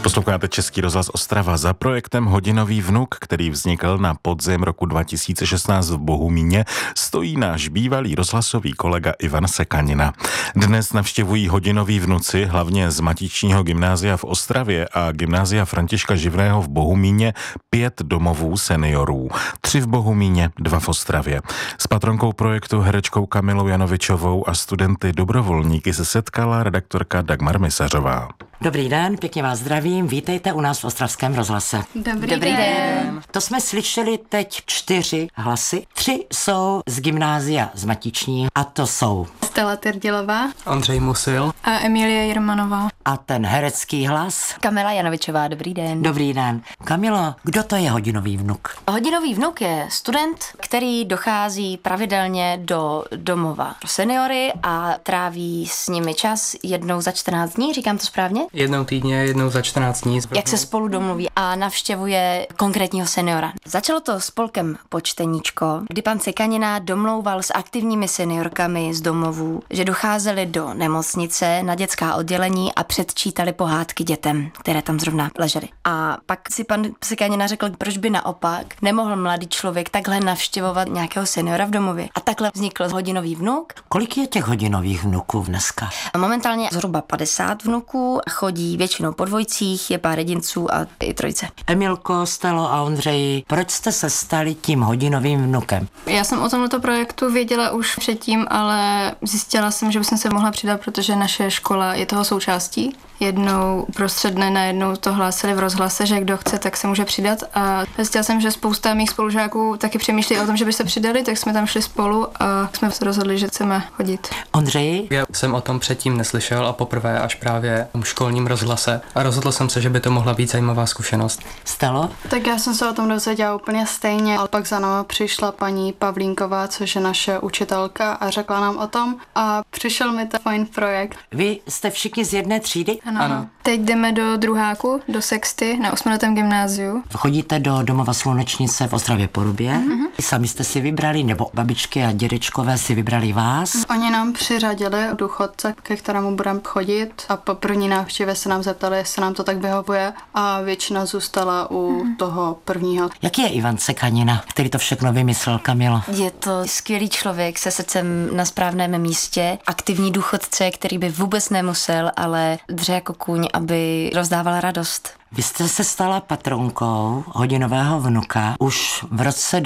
Posloucháte Český rozhlas Ostrava. Za projektem Hodinový vnuk, který vznikl na podzim roku 2016 v Bohumíně, stojí náš bývalý rozhlasový kolega Ivan Sekanina. Dnes navštěvují Hodinoví vnuci, hlavně z Matičního gymnázia v Ostravě a gymnázia Františka Živného v Bohumíně, 5 domovů seniorů. 3 v Bohumíně, 2 v Ostravě. S patronkou projektu herečkou Kamilou Janovičovou a studenty dobrovolníky se setkala redaktorka Dagmar Misařová. Dobrý den, pěkně vás zdravím, vítejte u nás v Ostravském rozhlase. Dobrý den. To jsme slyšeli teď 4 hlasy. 3 jsou z gymnázia z Matiční a to jsou Stella Terdilová, Ondřej Musil a Emilie Jirmanová. a ten herecký hlas. Kamila Janovičová, dobrý den. Dobrý den. Kamilo, kdo to je Hodinový vnuk? Hodinový vnuk je student, který dochází pravidelně do domova pro seniory a tráví s nimi čas jednou za 14 dní, říkám to správně? jednou týdně, jednou za 14 dní. Jak se spolu domluví a navštěvuje konkrétního seniora. Začalo to spolkem Počteníčko, kdy pan Sekanina domlouval s aktivními seniorkami z domovů, že docházeli do nemocnice na dětská oddělení a předčítali pohádky dětem, které tam zrovna ležely. A pak si pan Sekanina řekl, proč by naopak nemohl mladý člověk takhle navštěvovat nějakého seniora v domově. A takhle vznikl Hodinový vnuk. Kolik je těch Hodinových vnuků dneska? A momentálně zhruba 50 vnuků, chodí většinou po dvojcích, je pár jedinců a i trojice. Emilko, Stelo a Ondřeji, proč jste se stali tím Hodinovým vnukem? Já jsem o tomto projektu věděla už předtím, ale zjistila jsem, že bych se mohla přidat, protože naše škola je toho součástí. Jednou prostřed dne najednou to hlásili v rozhlase, že kdo chce, tak se může přidat a zjistila jsem, že spousta mých spolužáků taky přemýšlí o tom, že by se přidali, tak jsme tam šli spolu a jsme se rozhodli, že chceme chodit. Ondřeji? Já jsem o tom předtím neslyšel a poprvé až právě v školním rozhlase a rozhodl jsem se, že by to mohla být zajímavá zkušenost. Stelo? Tak já jsem se o tom dozvěděla úplně stejně, ale pak za náma přišla paní Pavlínková, což je naše učitelka a řekla nám o tom a přišel mi to fajn projekt. Vy jste všichni z jedné třídy? Ano. Teď jdeme do druháku, do sexty na 8letém gymnáziu. Chodíte do domova Slunečnice v Ostravě Porubě. Sami jste si vybrali, nebo babičky a dědečkové si vybrali vás? Oni nám přiřadili důchodce, ke kterému budeme chodit a po první návštěvě se nám zeptali, jestli nám to tak vyhovuje a většina zůstala u toho prvního. Jaký je Ivan Sekanina, který to všechno vymyslel, Kamilo? Je to skvělý člověk se srdcem na správném místě, aktivní důchodce, který by vůbec nemusel, ale dře jako kůň, aby rozdával radost. Vy jste se stala patronkou Hodinového vnuka už v roce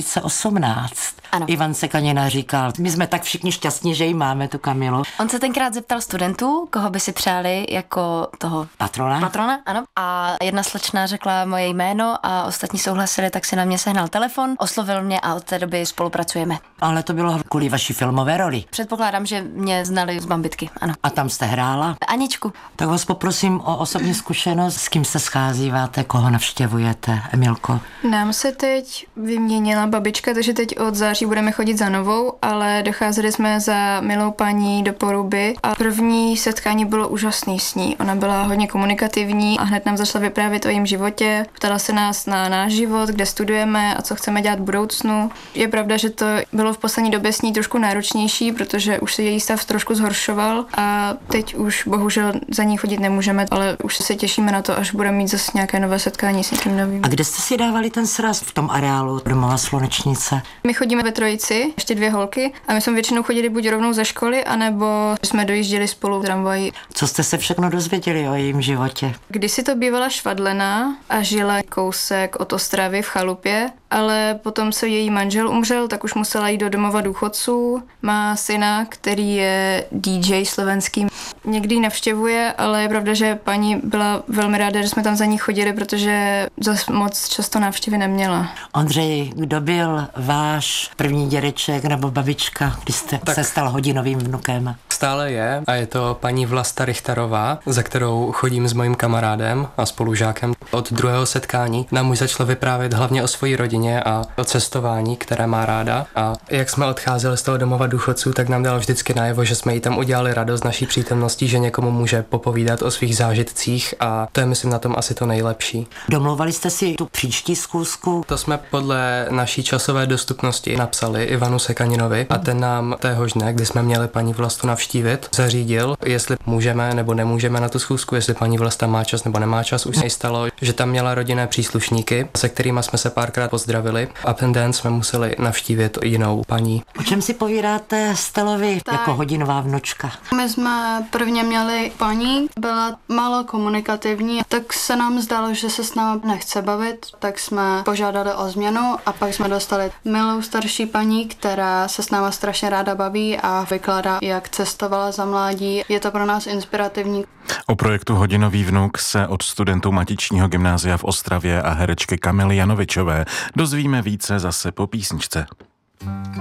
2018. Ano. Ivan Sekanina říkal, my jsme tak všichni šťastní, že ji máme, tu Kamilu. On se tenkrát zeptal studentů, koho by si přáli jako toho Patrona? ano. A jedna slečna řekla moje jméno a ostatní souhlasili, tak si na mě sehnal telefon, oslovil mě a od té doby spolupracujeme. Ale to bylo kvůli vaší filmové roli. Předpokládám, že mě znali z Bambitky, ano. A tam jste hrála? Aničku. Tak vás poprosím o osobní zkušenost, s kým se scházíváte, koho navštěvujete, Emilko? Nám se teď vyměnila babička, takže teď od září budeme chodit za novou, ale docházeli jsme za milou paní do Poruby a první setkání bylo úžasný s ní. Ona byla hodně komunikativní a hned nám začala vyprávět o jejím životě. Ptala se nás na náš život, kde studujeme a co chceme dělat v budoucnu. Je pravda, že to bylo v poslední době s ní trošku náročnější, protože už se její stav trošku zhoršoval a teď už bohužel za ní chodit nemůžeme, ale už se těšíme na to, až budeme mít zase nějaké nové setkání s někým novým. A kde jste si dávali ten sraz v tom areálu domova Slunečnice? My chodíme ve trojici, ještě 2 holky a my jsme většinou chodili buď rovnou ze školy, anebo jsme dojížděli spolu v tramvaji. Co jste se všechno dozvěděli o jejím životě? Kdysi to bývala švadlena a žila kousek od Ostravy v chalupě, ale potom se její manžel umřel, tak už musela jít do domova důchodců. Má syna, který je DJ slovenský. Někdy ji navštěvuje, ale je pravda, že paní byla velmi ráda, že jsme tam za ní chodili, protože zas moc často návštěvy neměla. Ondřej, kdo byl váš první dědeček nebo babička, když jste se stal Hodinovým vnukem? Stále je a je to paní Vlasta Richterová, za kterou chodím s mojím kamarádem a spolužákem. Od druhého setkání nám už začalo vyprávět hlavně o své rodině a o cestování, které má ráda. A jak jsme odcházeli z toho domova důchodců, tak nám dal vždycky najevo, že jsme jí tam udělali radost naší přítomností, že někomu může popovídat o svých zážitcích a to je, myslím, na tom asi to nejlepší. Domlouvali jste si tu příští schůzku? To jsme podle naší časové dostupnosti napsali Ivanu Sekaninovi a ten nám téhož dne, kdy jsme měli paní Vlastu navštívit, navštívit, zařídil, jestli můžeme nebo nemůžeme na tu schůzku, jestli paní Vlasta má čas nebo nemá čas. Už se jí stalo, že tam měla rodinné příslušníky, se kterými jsme se párkrát pozdravili a ten den jsme museli navštívit jinou paní. O čem si povídáte Stelovi jako hodinová vnučka? My jsme prvně měli paní, byla málo komunikativní, tak se nám zdálo, že se s námi nechce bavit, tak jsme požádali o změnu a pak jsme dostali milou starší paní, která se s náma strašně ráda baví a vykládá, jak cestovala za mládí. Je to pro nás inspirativní. O projektu Hodinový vnuk se od studentů Matičního gymnázia v Ostravě a herečky Kamily Janovičové dozvíme více zase po písničce.